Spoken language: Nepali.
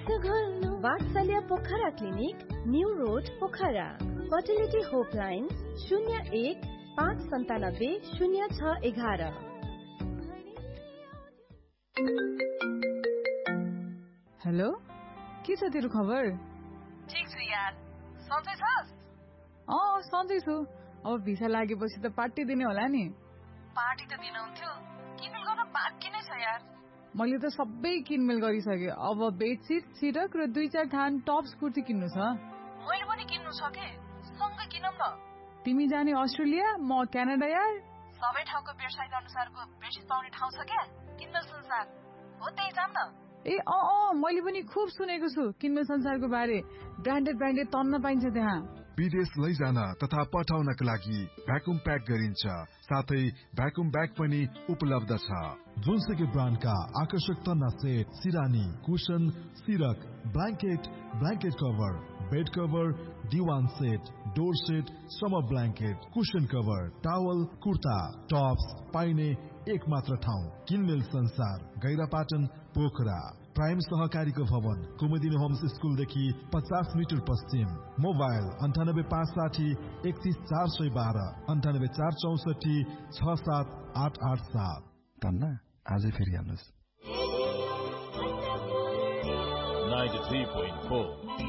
वात्सल्य Pokhara clinic, new road Pokhara. Fertility होपलाइन 01-597-0611। Hello, के छ तेरो खबर? ठीक छु यार, सन्चै छस्? सन्चै छु। अब भिसा लागेपछि त पार्टी दिने होला नि। पार्टी त दिनुहुन्थ्यो, किनमेल गर्न बाँकी नै छ यार। मैले त सबै किनमेल गरिसकेँ। अब बेडसिट, सिरक र 2-4 थान टप्स कुर्ती किन्नु छ। मैले पनि किन्नु छ के, सँगै किनौँ न। तिमी जाने अस्ट्रेलिया, म क्यानाडा यार। सबै ठाउँको वेबसाइट अनुसारको बेडसिट पाउने ठाउँ छ क्या, किनमेल संसार हो, त्यही जाम न। मैले पनि खुब सुनेको छु किनमेल संसारको बारे। ब्रान्डेड तन्न पाइन्छ त्यहाँ। विदेश लैजान तथा पठाउनका लागि भ्याकुम प्याक गरिन्छ, साथै भ्याकुम ब्याग पनि उपलब्ध छ। जुनसुकै ब्रान्डका आकर्षक तन्ना set, सिरानी, cushion, सिरक, blanket cover, bed cover, दिवान set, door set, summer blanket, cushion cover, towel, kurta, Tops पाइने एक मात्र ठाउँ किनमेल संसार, गैरापाटन, पोखरा। प्राइम सहकारीको भवन, कुमुदिनी होम्स स्कुलदेखि 50 मिटर पश्चिम। मोबाइल 9856031412, 9846467887। तन्ना आजै फेरि हाल्नुहोस्। 93.4